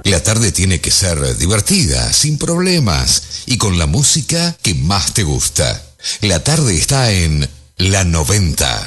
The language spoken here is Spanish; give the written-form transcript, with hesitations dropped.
La tarde tiene que ser divertida, sin problemas y con la música que más te gusta. La tarde está en La 90.